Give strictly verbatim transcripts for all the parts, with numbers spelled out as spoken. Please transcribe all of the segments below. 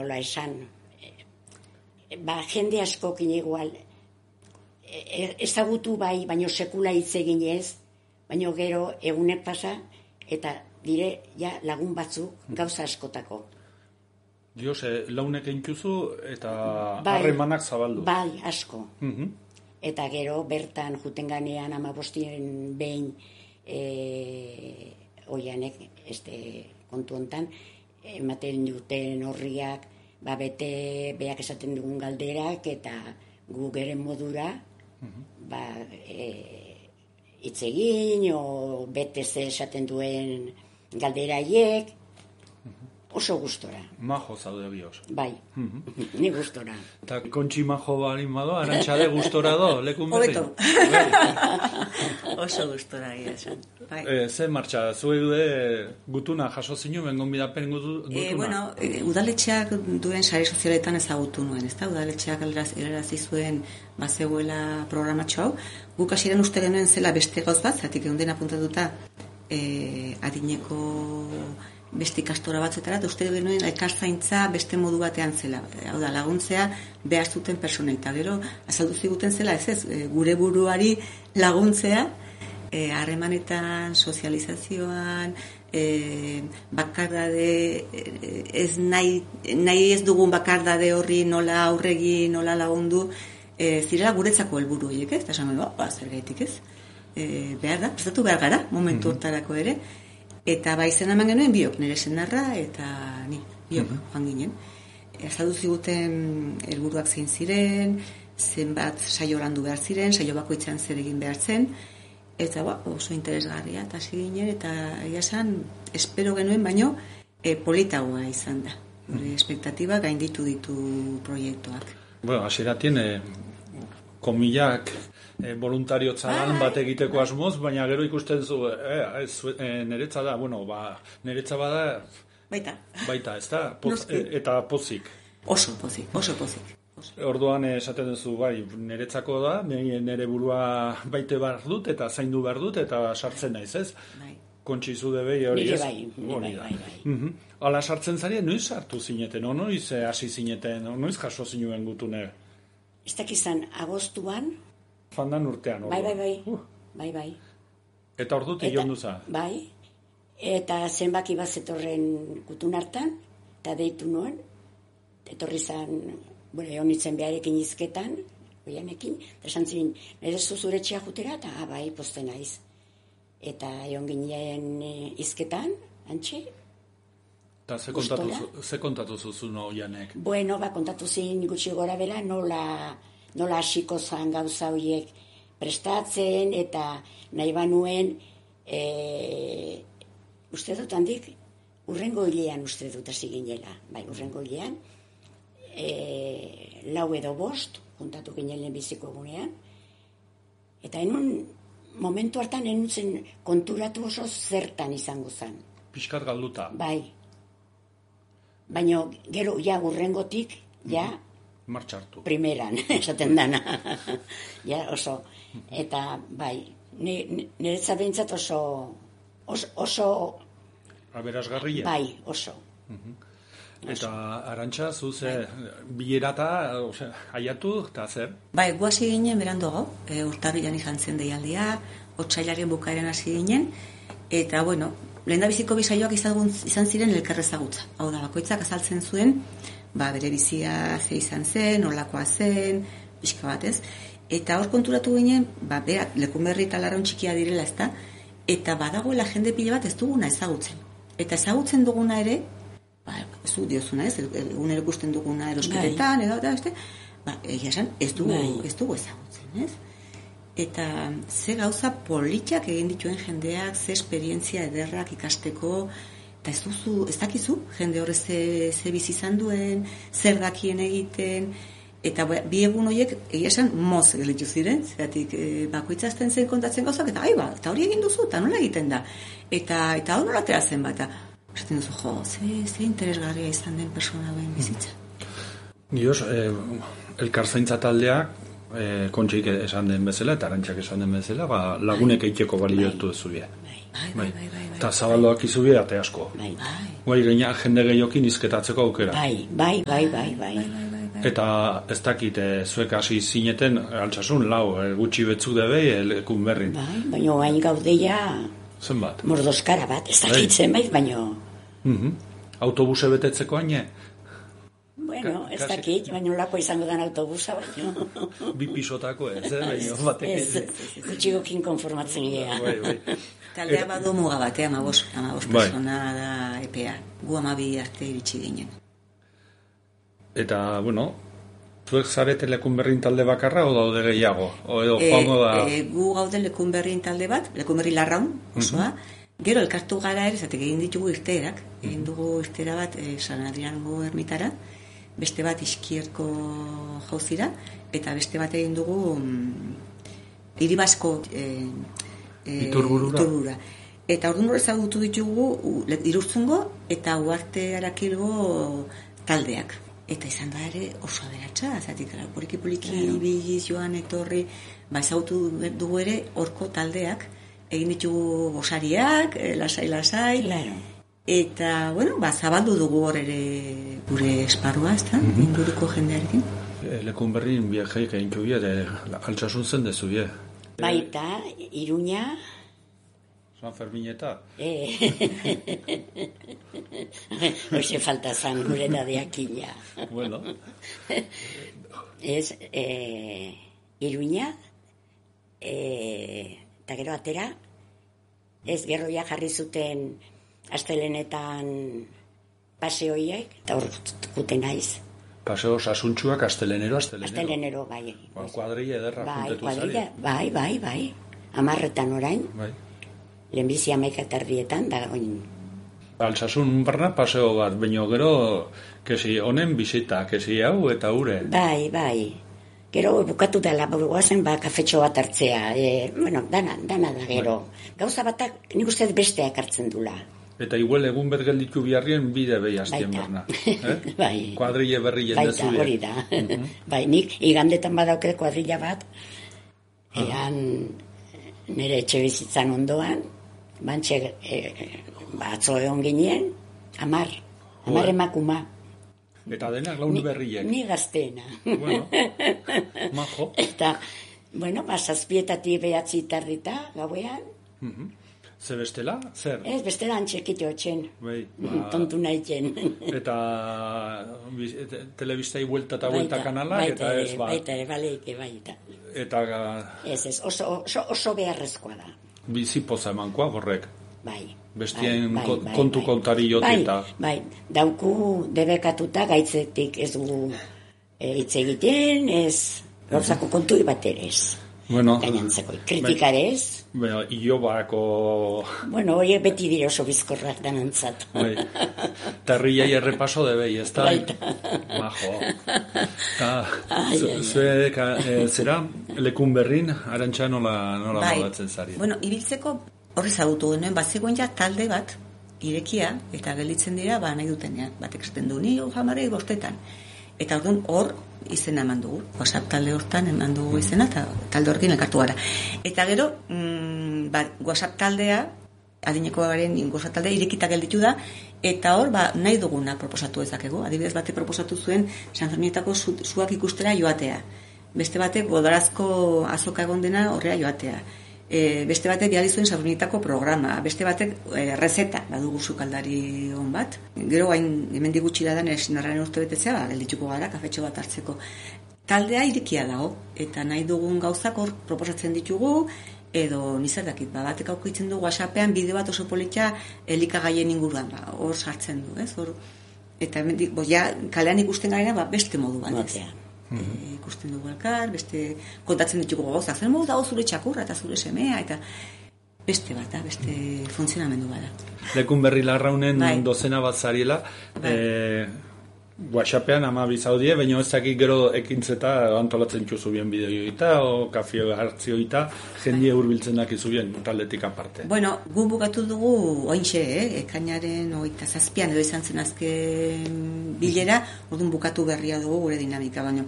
nola esan, ba, jende askokin igual, ezagutu bai, baino sekula hitz egin ez, baino gero egunek pasa, eta dire ja lagun batzuk gauza askotako. Dios, launek eintuzu eta harremanak bai, zabaldu. Bai, asko. Uh-huh. Eta gero bertan juten ganean amabostien behin e, oianek, este kontu hontan, ematen duten horriak, ba bete beak esaten dugun galderak, eta gu geren modura, uh-huh. ba, hitz e, egin, o bete ze esaten duen galderaiek, oso gustora. Majo zaude bios. Bai, uh-huh. Ni gustora. Eta kontxi majo balin bado, Arantxade gustora do, lekun berri. Hobeto. Oso gustora gira esan. Bai. E, ze martxa, zue dude gutuna jaso zinu, bengon bidapen gutuna? E, bueno, e, udaletxeak duen sare sozialetan ezagutu nuen, ezta? Udaletxeak erarazi zuen bazegoela programatxo hau. Guk hasieran uste genuen zela beste gauz bat, zatik egun dena apuntatuta e, adineko beste ikastora batzuetara, eta uste genuen elkarzaintza beste modu batean zela. Hau da, laguntzea behar zuten personeita. Gero, azaldu ziguten zela, ez ez, gure buruari laguntzea, harremanetan, e, sozializazioan, e, bakardade, ez nahi, nahi ez dugun bakardade horri nola aurregi, nola lagundu, e, zirela guretzako helburu horiek, ez? Eta esan ba, ba, zer gaitik ez? E, behar da, prestatu behar gara, momentu hortarako ere, eta bai zen eman genuen biok, nire senarra eta ni, biok, uh-huh. joan ginen. Azaldu ziguten helburuak zein ziren, zenbat saio landu behar ziren, saio bakoitzean zer egin behar zen, eta ba, oso interesgarria, eta hasi ginen, eta egia esan, espero genuen, baino e, politagoa izan da. Hore, espektatiba gainditu ditu proiektuak. Bueno, hasiera tiene komillak E, voluntariotza lan bat egiteko asmoz, baina gero ikusten zu, e, e, niretza da, bueno, ba, niretza bada... Baita. Baita, ez da? Poz, e, eta pozik. Oso pozik, oso pozik. Oso. Orduan esaten duzu, bai, niretzako da, nire burua baite behar dut, eta zaindu behar dut, eta sartzen naiz, ez? Bai. Kontxizu debe, hori ez? Bai, bai, bai, bai. Uh-huh. Ala sartzen zari, noiz sartu zineten, o noiz hasi zineten, o noiz jaso zinuen gutune? Ez dakizan, agostuan, Fandan urtean, orduan. Bai, bai, bai. Uh. Bai, bai. Eta ordutik jondu za? Bai. Eta zenbaki bat zetorren gutun hartan, eta deitu nuen, etorri zan, bueno, egon nintzen beharekin izketan, oianekin, eta esan ziren, nire zuzure txea jutera, eta ah, bai, posten naiz. Eta egon ginen izketan, antxe. Eta ze kontatu, ze kontatu zuzun oianek? Bueno, ba, kontatu zin gutxi gora bera, nola... nola hasiko zan gauza horiek prestatzen, eta nahi banuen, e, uste dut handik, urrengo hilean uste dut hasi ginela, bai, urrengo hilean, e, lau edo bost, kontatu ginelen biziko gunean, eta enun, momentu hartan enun zen konturatu oso zertan izango zen. Piskat galduta. Bai. Baina gero, ja, urrengotik, ja, martxartu. Primeran, esaten dana. Ja, oso. Eta, bai, niretzat behintzat oso... oso... oso aberasgarria? Bai, oso. Uh-huh. Eta, Arantxa, zuze, bai. Bilerata, ose, aiatu, eta zer? Bai, guazi ginen berandogo, e, urtarrilan izan zen deialdia, otsailaren bukaeran hasi ginen, eta, bueno, lehen da biziko bisaioak izan, izan ziren elkarrezagutza. Hau da, bakoitzak azaltzen zuen, ba, bere bizia ze izan zen, olakoa zen, pixka bat ez. Eta hor konturatu ginen, ba, berak, Lekunberri eta Larraun txikia direla ez da, eta badagoela jende pila bat ez duguna ezagutzen. Eta ezagutzen duguna ere, ba, ez du diozuna ez, egunero ikusten duguna erosketetan, edo, eta beste, ba, egia esan, ez dugu, ez dugu ezagutzen, ez? Eta ze gauza politxak egin dituen jendeak, ze esperientzia ederrak ikasteko, eta ez duzu, ez dakizu, jende horre ze, ze bizi izan duen, zer dakien egiten, eta bi egun horiek egia esan moz gelitu ziren, zeratik e, bakoitzazten zen kontatzen gauzak, eta aiba, eta hori egin duzu, eta nola egiten da, eta eta hori nola ateratzen bat, eta esaten duzu, jo, ze, ze interesgarria izan den persona behin bizitza. Dios, eh, elkarzaintza taldeak e, kontxik esan den bezala, eta arantxak esan den bezala, ba, lagunek eiteko balioetu zubie. Bai, bai, bai, bai. Eta zabaldoak izubie, ate asko. Bai, Guai gaina jende gehiokin izketatzeko aukera. bai, bai, bai, bai, bai. Eta ez dakit, e, zuek hasi zineten, altsasun, lau, e, gutxi betzu debei, lekun berrin. Bai, baina hain gaudeia Zenbat? mordoskara bat, ez dakit zenbait, baina... Mhm. Autobuse betetzeko haine? Bueno, Ka- ez kasi- dakit, baina lako izango den autobusa, baina... Bi pisotako ez, eh? Baina batek... Ez, gutxigokin konformatzen gea. Bai, bai. Taldea badu muga bat, eh, amabos, amabos Bai. persona da epea. Gu amabi arte iritsi ginen. Eta, bueno, zuek zarete lekun berrin talde bakarra o daude gehiago? O edo joango da... E, e, gu gauden lekun berrin talde bat, lekun berri larraun, osoa. Gero elkartu gara ere, zatek egin ditugu irteerak. Egin dugu irtera bat e, San Adriango ermitara, beste bat Iskierko jauzira, eta beste bat egin dugu mm, Iribasko e, e, Iturburura. Iturburura. Eta orduan hori ezagutu ditugu u- le- Irurtzungo eta Uarte Arakilgo taldeak. Eta izan da ere oso aberatsa, zatik gara, poliki-poliki Claro. biliz joan etorri, ba ezagutu dugu ere horko taldeak, egin ditugu gosariak, eh, lasai-lasai, Claro. eta, bueno, ba, zabaldu dugu hor ere gure esparrua, ez da, inguruko jendearekin. E, lekun berrin biajeik egin txubie, altsasun zen dezu, bie. Baita, Iruña, San Fermineta. eh, hoxe falta zan gure dadeakila. Bueno, Ez, eh, Iruña, eh, eta gero atera, ez gerroia jarri zuten astelenetan paseoiek, eta hor guten naiz. paseo sasuntxuak astelenero, astelenero. Astelenero, bai. Ba, kuadrilla ederra Bai, juntetu kuadrilla, zari. bai, bai, bai. Amarretan orain, Bai. lehenbizi amaika tardietan, da oin. Altsasun barna paseo bat, baino gero, kesi honen bisita, kesi hau eta ure. Bai, bai. Gero bukatu dela, guazen ba, kafetxo bat hartzea. E, bueno, dana, dana da gero. Gauza batak, nik uste besteak hartzen dula. Eta igual egun bergelditu biharrien bide behi aztien Baita. berna. Eh? Bai. Kuadrille berri jende Baita, zure. hori da. Bai, nik igandetan badauke kuadrilla bat, ean nire etxe bizitzan ondoan, bantxe e, batzo egon ginen, amar, amar Joder. emakuma. Eta denak laun berriek. Ni gazteena. Bueno, majo. Eta, bueno, ba, zazpietatik behatzi tardita, gauean, Mhm. Ze bestela, zer? ez, bestela antxekito etxen, Bai, ba, tontu nahi jen. eta biz- te- telebistai buelta eta buelta kanalak, baita eta ere, ez, ba, baita ere, baleike, baita. eta Ez, ez, oso, oso, oso beharrezkoa da. bizipoza emankoa horrek. Bai. Bestien bai, ko- bai, kontu bai. kontari joti bai, eta- Bai, dauku debekatuta gaitzetik ez dugu e, hitz egiten, ez gauzako kontui bat ere ez. Bueno, Gainantzeko, kritikarez. bueno, iobako... Bueno, horiek beti dire oso bizkorrak danantzat. Bai. Terriai errepaso debei, ez da? Baita. Majo. Ta, Ai, zu- ai, ai. zuek, eh, zera, lekun berrin, arantxa nola, nola Bai, modatzen zari. bueno, ibiltzeko horri zagutu genuen, bazegoen ja talde bat, irekia, eta gelditzen dira, ba, nahi dutenean, batek esaten du, ni jamarei bostetan. Eta orduan hor izena eman dugu, WhatsApp talde hortan eman dugu izena, eta talde horrekin elkartu gara. Eta gero, mm, ba, WhatsApp taldea, adineko garen WhatsApp taldea irekita gelditu da, eta hor, ba, nahi duguna proposatu dezakegu. Adibidez bate proposatu zuen San Ferminetako zu, zuak ikustera joatea. Beste batek godarazko azoka egon dena horrela joatea. E, beste batek bihar zuen San Ferminetako programa. Beste batek e, rezeta badugu sukaldari on bat. Gero hain hemendik gutxi da nire sinarraren urte betetzea, ba, geldituko gara kafetxo bat hartzeko. Taldea irekia dago, eta nahi dugun gauzak hor proposatzen ditugu, edo nizar dakit, ba, batek aukitzen du WhatsAppean bideo bat oso politia elikagaien inguruan, ba, hor sartzen du, ez? Hor, eta hemendik, bo, ja, kalean ikusten garena, ba, beste modu bat, ez? Motea. E, ikusten dugu elkar, beste kontatzen ditugu gauzak, zer modu dago zure txakurra eta zure semea, eta beste bat, da, beste funtzionamendu bada. Lekun berri larraunen Bai. dozena bat zariela, Bai. eh, WhatsAppean ama bizaudie, baina ez dakik gero ekintzeta antolatzen txuzu bien bideoita, o kafio hartzioita, jendie hurbiltzen dakizu bien taldetik aparte. Bueno, gu bukatu dugu ointxe, eh? Ekainaren oita zazpian edo izan zen azken bilera, orduan bukatu berria dugu gure dinamika, baina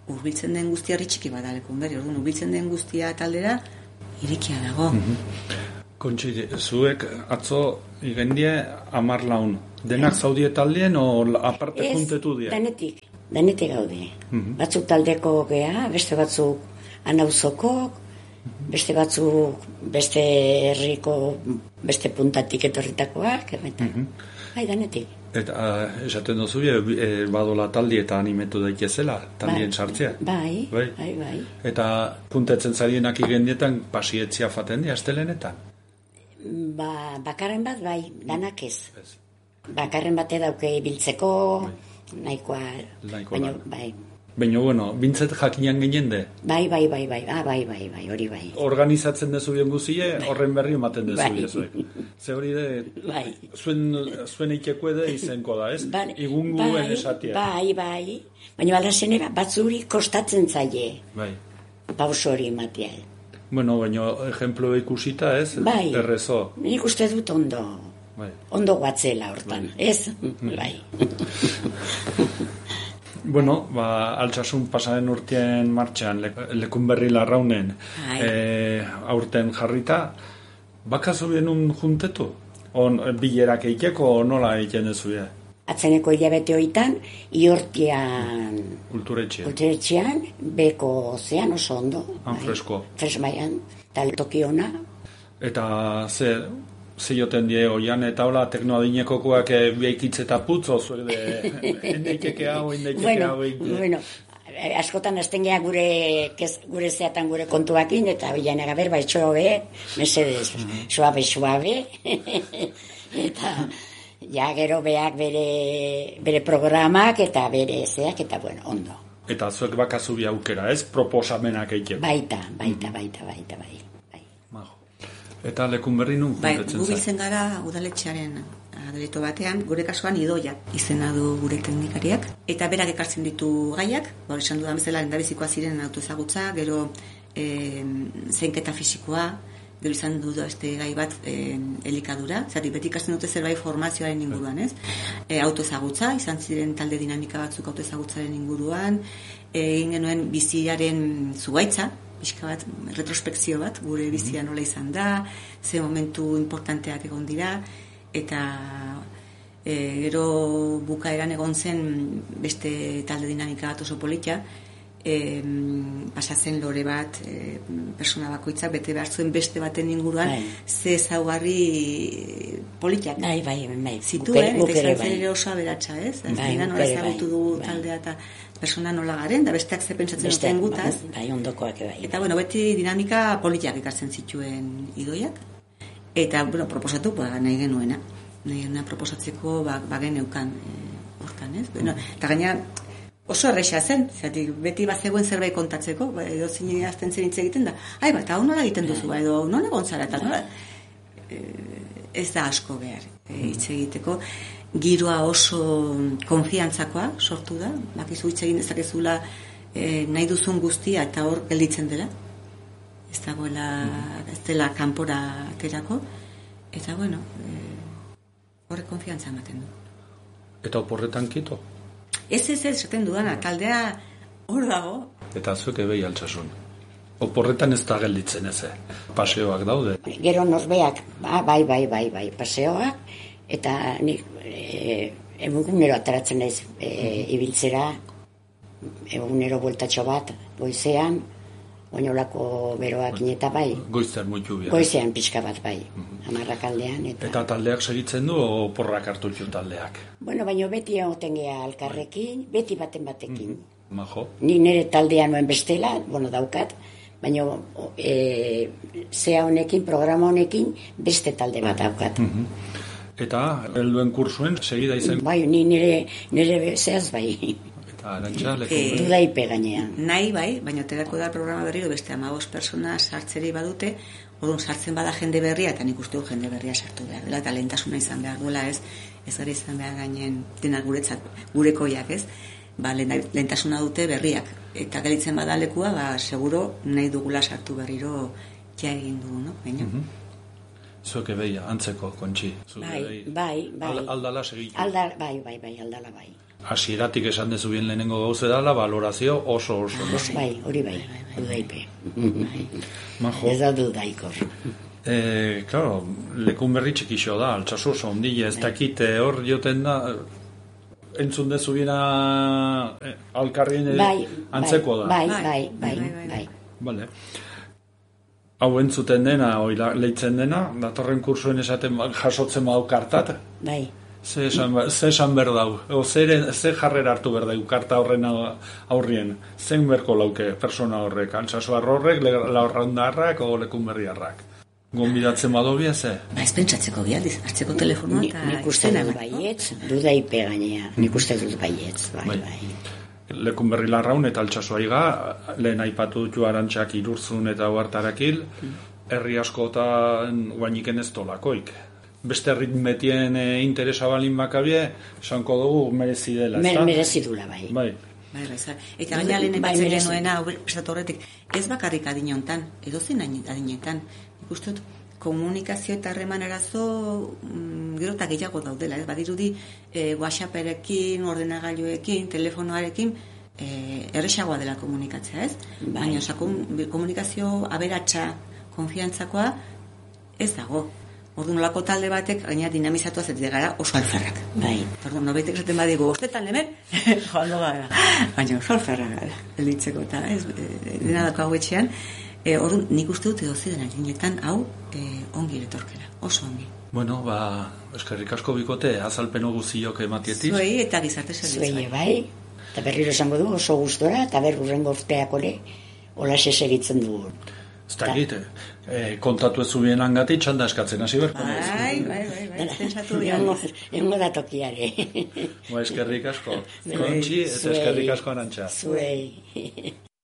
hurbiltzen den guztia herri txiki bada Lekunberri, orduan hurbiltzen den guztia taldera irikia dago. Kontxi, zuek atzo igendie hamar laun. Denak zaudie taldien o aparte juntetu dira? Ez, danetik, danetik gaude. Batzuk taldeko gea, beste batzuk anauzokok, beste batzuk beste herriko, beste puntatik etorritakoak, eta bai, danetik. Eta esaten duzu, e, badola taldi eta animetu daikezela, taldien sartzea? Bai, bai, bai, bai. Eta puntetzen zarienak igendietan pasietzia faten di, astelenetan? Ba, bakarren bat, bai, danak ez. Bakarren bate dauke biltzeko, nahikoa, baina, bai. Baina, bueno, bintzet jakinan ginen de? Bai, bai, bai, bai, ah, bai, bai, bai, hori bai. Organizatzen dezu bien guzie, horren berri ematen dezu bien zuek. Ze hori de, bai. zuen, zuen eikeko ede izenko da, ez? Bai, Igunguen bai, esatia. Bai, bai, baina balazenera batzuri kostatzen zaie. Bai. Pauso hori ematea. Bueno, baina ejemplo ikusita, ez? Bai. Errezo. Nik uste dut ondo. Bai. Ondo guatzela hortan, bai. Ez? Bai. Bueno, ba, altsasun pasaren urtien martxan, le, Lekunberri larraunen, e, aurten jarrita, bakazu bienun juntetu? On, bilerak eiteko, o nola eiten dezuia? Atzeneko hilabete hoitan, iortian... Kulturetxean. Kulturetxean, beko zean oso ondo. Han fresko. Fresmaian, tal tokiona. Eta ze... Zeioten die oian eta hola teknoadinekokoak beikitze eta putz, oso de endeikeke hau, endeikeke bueno, hau eite. Bueno, askotan azten geha gure, kez, gure zeatan gure kontuakin, eta bilanak aber, bai, txobe, mesedez, suabe, suabe, eta ja gero beak bere, bere programak, eta bere zeak, eta bueno, ondo. Eta zuek bakazu bi aukera, ez? Proposamenak eiteko. Baita, baita, baita, baita, bai. Eta Lekunberri nun juntetzen bai, gubiltzen gara udaletxearen adeleto batean, gure kasuan idoia izena du gure teknikariak, eta berak ekartzen ditu gaiak, hori esan dudan bezala lendabizikoa ziren autoezagutza, gero e, zeinketa fisikoa, gero izan du este gai bat e, elikadura, zati beti ikasten dute zerbait formazioaren inguruan, ez? E, autoezagutza, izan ziren talde dinamika batzuk autoezagutzaren inguruan, egin genuen biziaren zugaitza, pixka bat, retrospekzio bat, gure bizia nola izan da, ze momentu importanteak egon dira, eta e, gero bukaeran egon zen beste talde dinamika bat oso politia, e, pasatzen lore bat, e, persona bakoitzak bete behar zuen beste baten inguruan, bai. Ze ezaugarri politiak. Bai, bai, bai. Zituen, eta izan zen ere oso aberatsa, ez? Bai, nola ezagutu dugu bai. Taldea eta persona nola garen, da besteak ze pentsatzen duten gutaz. Bai, ondokoak bai. Eta, bueno, beti dinamika politiak ikartzen zituen idoiak. Eta, bueno, proposatu, ba, nahi genuena. Nahi genuena proposatzeko, ba, bagen eukan e, hortan, ez? Bueno, eta gaina oso erresa zen, zatik beti bazegoen zerbait kontatzeko, ba, edo zine azten zen hitz egiten da, ai, ba, eta hau nola egiten duzu, ba, edo non egon zara, eta nola, e, ez da asko behar hitz e, egiteko. Giroa oso konfiantzakoa sortu da, bakizu hitz egin dezakezula e, nahi duzun guztia eta hor gelditzen dela, ez dagoela, ez dela kanpora aterako, eta bueno, e, horrek konfiantza ematen du. Eta oporretan kito? Ez ez ez, esaten dudana, taldea hor dago. Eta zuek ebei altsasun. Oporretan ez da gelditzen ez, paseoak daude. Gero norbeak, ba, bai, bai, bai, bai, paseoak, eta nik e, egunero ataratzen naiz e, ibiltzera, egunero bueltatxo bat, goizean, oinolako beroak eta bai. Goizean muitu bia. Goizean pixka bat bai, amarrak aldean. Eta... eta taldeak segitzen du, o porrak hartu txu taldeak? Bueno, baina beti egoten geha alkarrekin, beti baten batekin. Mm-hmm. Majo. Ni nire taldea nuen bestela, bueno, daukat, baina e, zea honekin, programa honekin, beste talde bat daukat. Mm-hmm. Eta, helduen kursuen, segida izen? Bai, ni nire, nire zehaz bai. Eta, arantxa, leku? E, Dudaipe gainean. Nahi bai, baina terako da programa berriro beste amabos persona sartzeri badute, orduan sartzen bada jende berria, eta nik uste du jende berria sartu behar dela, eta lehentasuna izan behar duela, ez? Ez gara izan behar gainen denak guretzat, gurekoiak, ez? Ba, lehentasuna dute berriak. Eta gelitzen bada lekua, ba, seguro nahi dugula sartu berriro ja egin dugu, no? Baina. Mm-hmm. Zuek ebeia, antzeko, kontxi. Bai, bai, bai. Aldala segitu. Aldala, bai, bai, bai, aldala, bai. hasieratik esan dezu bien lehenengo gauze dela, valorazio oso oso. Ah, bai, hori bai, dudaipe. Majo. Ez da dudaikor. Eh, claro, lekun berri txikixo da, Altsasu oso ondile, ez dakite hor joten da, entzun dezu biena eh, alkarrien bai, antzeko da. Bai, bai, bai, bai, bai. Vale. Hau entzuten dena, oi leitzen dena, datorren kursuen esaten jasotzen badu kartat. Bai. Ze esan, ze esan berdau, o ze, ze jarrera hartu berdau karta horren aurrien, zein berko lauke persona horrek, Altsasu horrek, laurrandarrak o lekun berriarrak. Gonbidatzen badobia, ze? Ba, ez pentsatzeko bialdiz, hartzeko telefonoa eta... Nik uste dut baietz, dudaipe gainea, nik uste dut baietz, bai, bai. Lekun berri larraun eta Altsasu aiga, lehen aipatu ditu Arantxak Irurzun eta Uartarakil, herri askotan guainiken ez tolakoik. Beste ritmetien e, interesa balin bakabie, esanko dugu merezi dela, ez da? Merezi dula, bai. Bai. Bai, bai, zara. Eta gaina lehen epatzen genuena, prestatu horretik, ez bakarrik adinontan, edo zen adinetan. Nik dut, komunikazio eta harreman arazo mm, gero eta gehiago daudela, ez? Badirudi e, WhatsApperekin, ordenagailuekin, telefonoarekin, e, erresagoa dela komunikatzea, ez? Bai. Baina, oza, komunikazio aberatsa, konfiantzakoa, ez dago. Ordu nolako talde batek, gaina dinamizatu azetik gara oso alferrak. Bai. Ordu nobaitek esaten badigu, ostetan hemen, joan gara. Baina oso alferrak gara, elitzeko, eta ez, dena dako hau etxean. E, ordu nik uste dut edo ziren arinetan, hau e, ongi eretorkera, oso ongi. Bueno, ba, eskerrik asko bikote, azalpeno guziok ematietik. Zuei eta gizarte zerbitzu. Zuei bai, eta berriro esango du oso gustora, eta berrurrengo urteakole, hola seseritzen dugu. Ez dakit, eh, kontatu ez zubien angati, txanda eskatzen hasi berko. Bai, bai, bai, bai, pentsatu Egongo da tokiare. Ba, eskerrik asko. Kontxi, eta eskerrik asko Arantxa. Zuei.